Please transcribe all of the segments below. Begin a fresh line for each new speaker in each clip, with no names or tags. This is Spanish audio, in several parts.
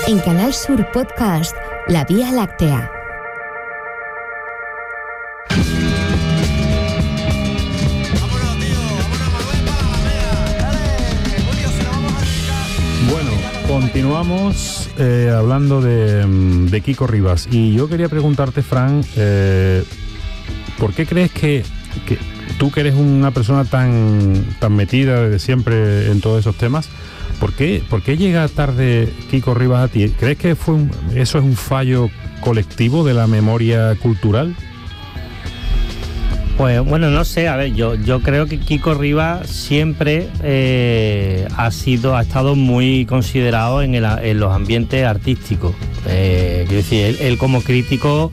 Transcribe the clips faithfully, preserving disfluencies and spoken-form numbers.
En Canal Sur Podcast, La Vía Láctea.
Bueno, continuamos eh, hablando de, de Kiko Rivas. Y yo quería preguntarte, Fran, eh, ¿por qué crees que, que tú, que eres una persona tan, tan metida desde siempre en todos esos temas, ¿por qué, por qué llega tarde Kiko Rivas a ti? ¿Crees que fue un, eso es un fallo colectivo de la memoria cultural?
Pues bueno, no sé, a ver, yo, yo creo que Kiko Rivas siempre eh, ha sido, ha estado muy considerado en, el, en los ambientes artísticos. Eh, quiero decir, él, él como crítico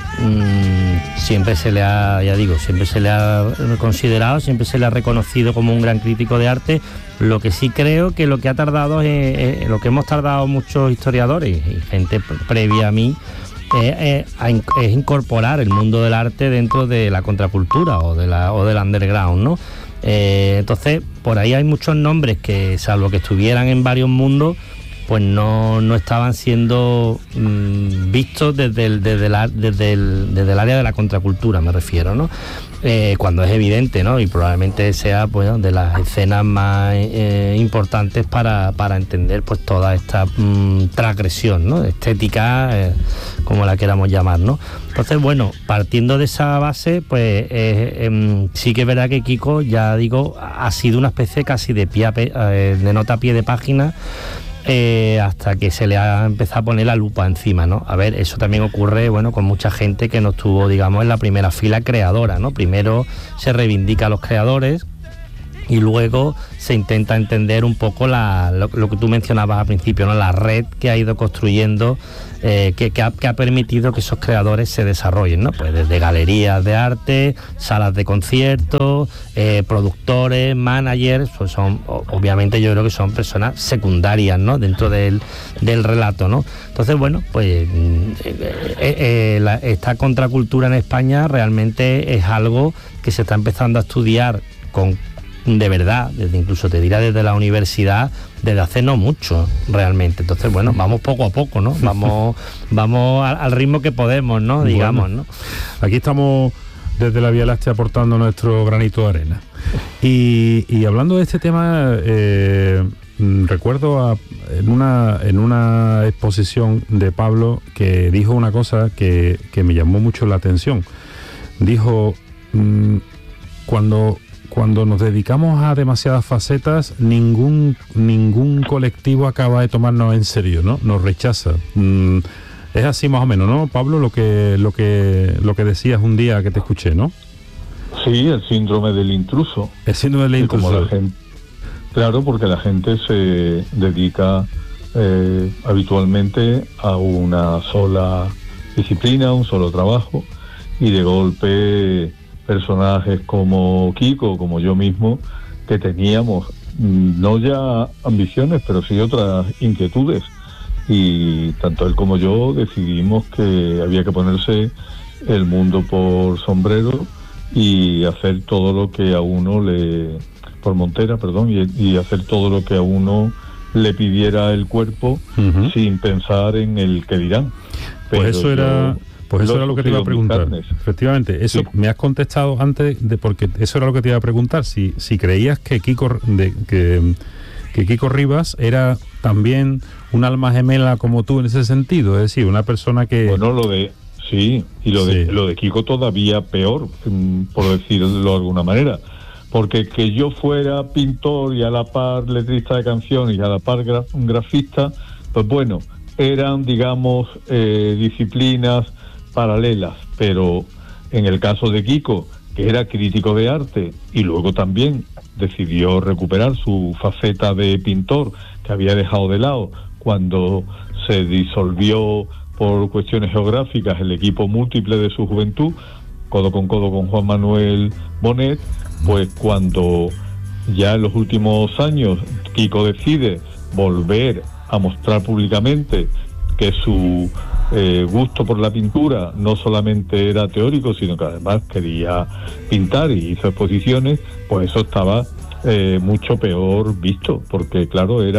mmm, siempre se le ha, ya digo, siempre se le ha considerado, siempre se le ha reconocido como un gran crítico de arte. Lo que sí creo que lo que ha tardado es, es lo que hemos tardado muchos historiadores y gente previa a mí, Es, es, es incorporar el mundo del arte dentro de la contracultura o de la o del underground, ¿no? Eh, entonces, por ahí hay muchos nombres que, salvo que estuvieran en varios mundos, pues no, no estaban siendo mmm, vistos desde el, desde, la, desde, el, desde el área de la contracultura, me refiero, ¿no? Eh, cuando es evidente, ¿no? Y probablemente sea pues de las escenas más eh, importantes para, para entender pues toda esta mmm, transgresión, ¿no? Estética, eh, como la queramos llamar, ¿no? Entonces, bueno, partiendo de esa base, pues eh, eh, sí que es verdad que Kiko, ya digo, ha sido una especie casi de, pie a pe, eh, de nota a pie de página. Eh, hasta que se le ha empezado a poner la lupa encima, ¿no? A ver, eso también ocurre, bueno, con mucha gente que no estuvo, digamos, en la primera fila creadora, ¿no? Primero se reivindica a los creadores y luego se intenta entender un poco la, lo, lo que tú mencionabas al principio, ¿no? La red que ha ido construyendo, eh, que, que, ha, que ha permitido que esos creadores se desarrollen, ¿no? Pues desde galerías de arte, salas de conciertos, eh, productores, managers, pues son, obviamente yo creo que son personas secundarias, ¿no? Dentro del, del relato, ¿no? Entonces, bueno, pues eh, eh, eh, la, esta contracultura en España realmente es algo que se está empezando a estudiar con de verdad, desde incluso te dirá desde la universidad, desde hace no mucho realmente. Entonces, bueno, vamos poco a poco, ¿no? Vamos vamos al, al ritmo que podemos, ¿no? Digamos,
bueno,
¿no?
Aquí estamos desde la Vía Láctea aportando nuestro granito de arena. Y, y hablando de este tema, eh, recuerdo a, en una en una exposición de Pablo que dijo una cosa que, que me llamó mucho la atención. Dijo, mmm, cuando Cuando nos dedicamos a demasiadas facetas, ningún ningún colectivo acaba de tomarnos en serio, ¿no? Nos rechaza. Mm, es así más o menos, ¿no, Pablo? Lo que lo que lo que decías un día que te escuché, ¿no?
Sí, el síndrome del intruso.
El síndrome del intruso.
Como la gente, claro, porque la gente se dedica eh, habitualmente a una sola disciplina, un solo trabajo, y de golpe personajes como Kiko, como yo mismo, que teníamos no ya ambiciones, pero sí otras inquietudes, y tanto él como yo decidimos que había que ponerse el mundo por sombrero y hacer todo lo que a uno le por montera, perdón, y, y hacer todo lo que a uno le pidiera el cuerpo, uh-huh, sin pensar en el que dirán.
Pero pues eso era... Pues eso era lo que te iba a preguntar. Efectivamente, eso sí. Me has contestado antes, de porque eso era lo que te iba a preguntar. Si, si creías que Kiko, de, que, que Kiko Rivas era también un alma gemela como tú en ese sentido, es decir, una persona que...
Bueno, lo de... Sí, y lo, sí. de, lo de Kiko todavía peor, por decirlo de alguna manera. Porque que yo fuera pintor y a la par letrista de canciones y a la par gra, grafista, pues bueno, eran, digamos, eh, disciplinas paralelas, pero en el caso de Kiko, que era crítico de arte y luego también decidió recuperar su faceta de pintor que había dejado de lado cuando se disolvió por cuestiones geográficas el equipo múltiple de su juventud, codo con codo con Juan Manuel Bonet, pues cuando ya en los últimos años Kiko decide volver a mostrar públicamente que su eh, gusto por la pintura no solamente era teórico, sino que además quería pintar y hizo exposiciones, pues eso estaba eh, mucho peor visto, porque claro, era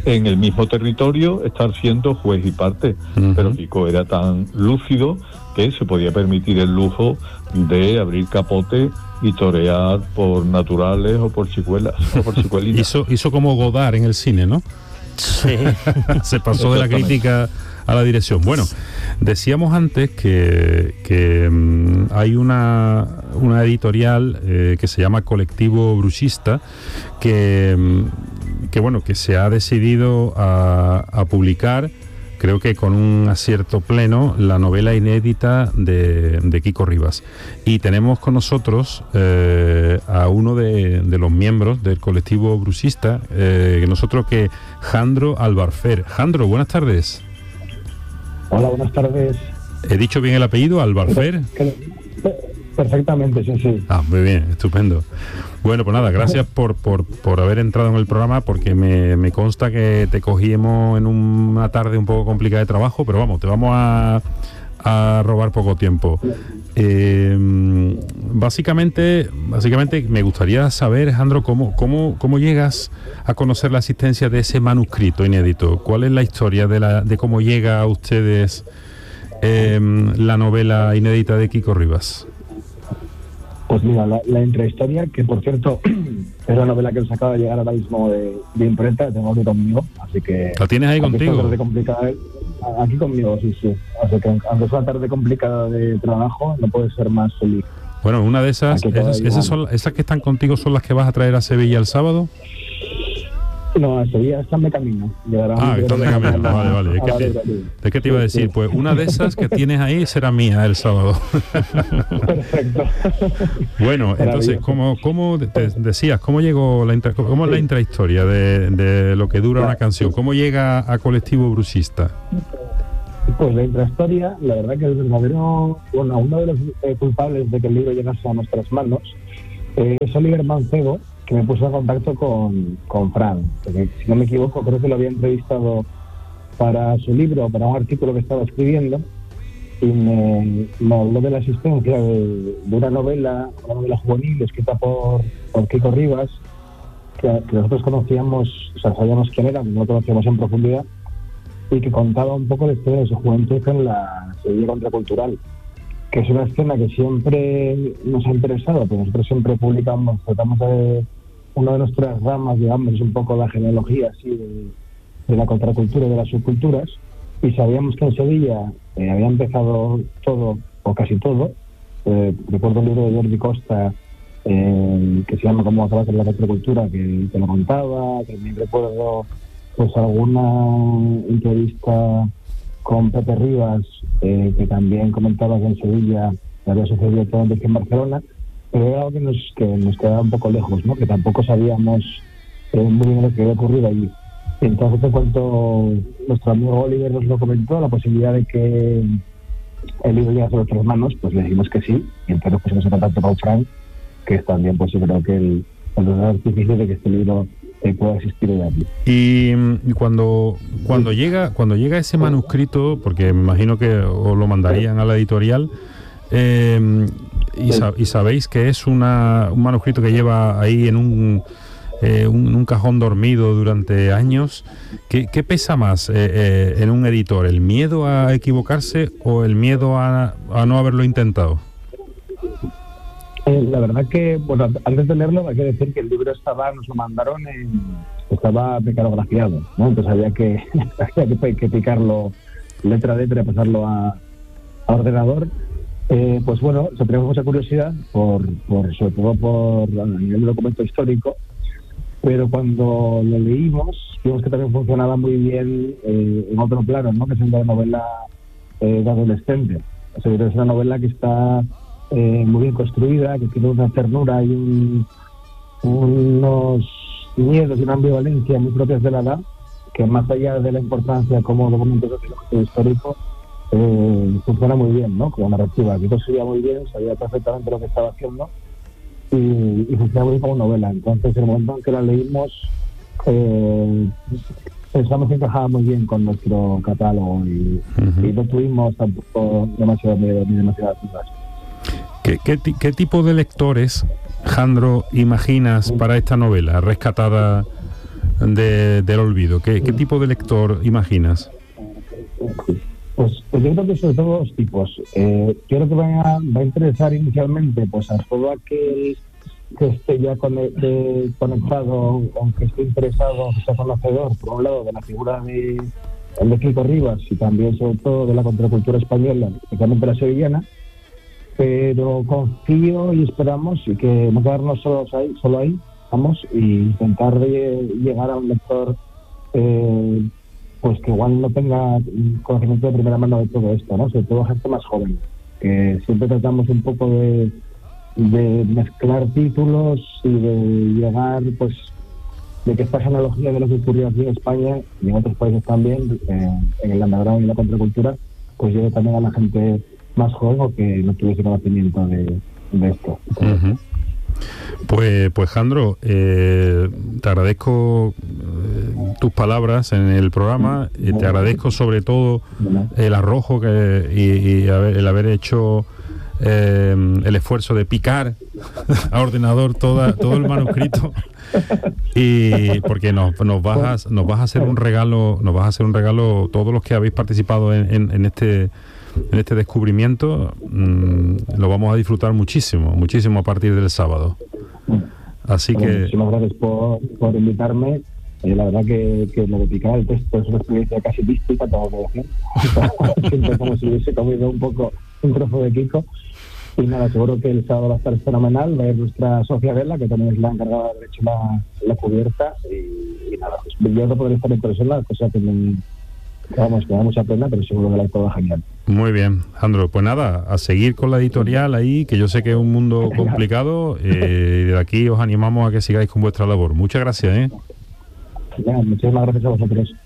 en el mismo territorio estar siendo juez y parte. Uh-huh. Pero Kiko era tan lúcido que se podía permitir el lujo de abrir capote y torear por naturales o por chicuelas o por chicuelinas.
hizo, hizo como Godard en el cine, ¿no?
Sí.
Se pasó de la crítica a la dirección. Bueno, decíamos antes que, que um, hay una, una editorial eh, que se llama Colectivo Bruxista, que, um, que bueno, que se ha decidido a, a publicar, creo que con un acierto pleno, la novela inédita de, de Kiko Rivas. Y tenemos con nosotros eh, a uno de, de los miembros del colectivo bruxista, eh, que nosotros que Jandro Albarfer. Jandro, buenas tardes.
Hola, buenas tardes.
¿He dicho bien el apellido, Albarfer?
Perfectamente, sí, sí.
Ah, muy bien, estupendo. Bueno, pues nada, gracias por, por, por haber entrado en el programa, porque me, me consta que te cogíamos en una tarde un poco complicada de trabajo, pero vamos, te vamos a, a robar poco tiempo. Eh, básicamente, básicamente me gustaría saber, Alejandro, cómo, cómo, cómo llegas a conocer la existencia de ese manuscrito inédito. ¿Cuál es la historia de, la, de cómo llega a ustedes eh, la novela inédita de Kiko Rivas?
Pues mira, la, la intrahistoria, que por cierto es la novela que nos acaba de llegar ahora mismo de, de imprenta, la tengo aquí conmigo, así que...
¿La tienes ahí contigo?
Tarde complicada, aquí conmigo, sí, sí. Así que aunque es una tarde complicada de trabajo, no puede ser más feliz.
Bueno, una de esas, esas, esas, son, esas que están contigo son las que vas a traer a Sevilla el sábado.
No, a Sevilla están de camino. Llegarán,
ah, están de camino, la, vale, vale. ¿De qué, te, ¿De qué te iba a decir? Pues una de esas que tienes ahí será mía el sábado.
Perfecto.
Bueno, entonces, ¿cómo, cómo te decías, cómo llegó la intra, cómo es la intrahistoria de, de lo que dura una canción? ¿Cómo llega a Colectivo Bruxista?
Pues la intrahistoria, la verdad que el verdadero, bueno, uno de los eh, culpables de que el libro llegase a nuestras manos eh, es Oliver Mancebo, que me puso en contacto con, con Fran, porque si no me equivoco creo que lo había entrevistado para su libro, para un artículo que estaba escribiendo, y me, me habló de la existencia de, de una novela, una novela juvenil escrita por, por Kiko Rivas, que, que nosotros conocíamos, o sea, sabíamos quién era, no lo conocíamos en profundidad, y que contaba un poco la historia de su juventud en la Sevilla Contracultural, que es una escena que siempre nos ha interesado, porque nosotros siempre publicamos, tratamos de, una de nuestras ramas, digamos, es un poco la genealogía así de, de la contracultura y de las subculturas, y sabíamos que en Sevilla eh, había empezado todo, o casi todo. Eh, recuerdo un libro de Jordi Costa eh, que se llama Cómo acabar con la contracultura, que te lo contaba. También recuerdo pues alguna entrevista con Pepe Rivas, eh, que también comentaba que en Sevilla había sucedido todo antes que en Barcelona, pero era algo que nos, que nos quedaba un poco lejos, ¿no? Que tampoco sabíamos eh, muy bien lo que había ocurrido allí. Y entonces, en cuanto nuestro amigo Oliver nos lo comentó, la posibilidad de que el libro llegase a nuestras manos, pues le dijimos que sí, y entonces pusimos en contacto con Frank, que es también, pues yo creo que el, el artífice de que este libro eh, pueda existir hoy aquí.
Y, y cuando cuando sí. llega cuando llega ese manuscrito, porque me imagino que os lo mandarían a la editorial, eh, y, sab, y sabéis que es una, un manuscrito que lleva ahí en un, eh, un, un cajón dormido durante años, ¿qué, qué pesa más eh, eh, en un editor? ¿El miedo a equivocarse o el miedo a, a no haberlo intentado?
Eh, la verdad que, bueno, antes de leerlo hay que decir que el libro estaba, nos lo mandaron, en, estaba mecanografado, ¿no? Entonces había que, había que, que picarlo letra a letra y pasarlo a, a ordenador. Eh, pues bueno, se tenemos mucha curiosidad, por, por sobre todo por el nivel de documento histórico, pero cuando lo leímos, vimos que también funcionaba muy bien eh, en otro plano, ¿no? Que es el de la novela eh, de adolescente. O sea, es una novela que está Eh, muy bien construida, que tiene una ternura y un, unos miedos y una ambivalencia muy propias de la edad, que más allá de la importancia como documento sociológico histórico, eh, funciona muy bien, ¿no? Como narrativa. Aquí todo sabía muy bien, sabía perfectamente lo que estaba haciendo y, y funciona muy bien como novela. Entonces, en el momento en que la leímos, eh, pensamos que encajaba muy bien con nuestro catálogo y, uh-huh. y no tuvimos tampoco demasiado miedo ni demasiadas dudas.
¿Qué, qué, ¿Qué tipo de lectores, Jandro, imaginas para esta novela rescatada de, del olvido? ¿Qué, ¿Qué tipo de lector imaginas?
Pues, pues yo creo que sobre todo dos tipos. Eh, yo creo que va a, va a interesar inicialmente pues a todo aquel que esté ya conecte, conectado, aunque esté interesado, que sea conocedor, por un lado, de la figura de, de Kiko Rivas y también sobre todo de la contracultura española, especialmente la sevillana, pero confío y esperamos y que no quedarnos solos ahí, solo ahí, vamos, y intentar de, llegar a un lector eh, pues que igual no tenga conocimiento de primera mano de todo esto, ¿no? Sobre todo gente más joven, que siempre tratamos un poco de, de mezclar títulos y de llegar, pues, de que esta genealogía de lo que ocurrió aquí en España y en otros países también, eh, en el underground y la contracultura, pues llegue también a la gente más joven o que no tuviese conocimiento de, de esto.
Uh-huh. Pues, pues Jandro, eh, te agradezco eh, tus palabras en el programa, eh, te agradezco sobre todo el arrojo que, y, y haber, el haber hecho eh, el esfuerzo de picar a ordenador toda, todo el manuscrito, y porque nos, nos vas a, nos vas a hacer un regalo, nos vas a hacer un regalo todos los que habéis participado en, en, en este en este descubrimiento. Mmm, lo vamos a disfrutar muchísimo, muchísimo a partir del sábado. Así
bueno,
que...
Muchísimas gracias por, por invitarme. Eh, la verdad que, que lo de picar el texto es una experiencia casi mística, tengo que decir. Siempre como si hubiese comido un poco un trozo de Kiko. Y nada, seguro que el sábado va a estar fenomenal. Va a ir nuestra Sofía Vela, que también es la encargada de haber hecho la, la cubierta. Y, y nada, pues yo no podré estar en persona, cosa que me... Vamos, me da mucha pena, pero seguro que la todo genial.
Muy bien, Jandro. Pues nada, a seguir con la editorial ahí, que yo sé que es un mundo complicado. Eh, de aquí os animamos a que sigáis con vuestra labor. Muchas gracias, ¿eh?
Ya, muchísimas gracias a vosotros.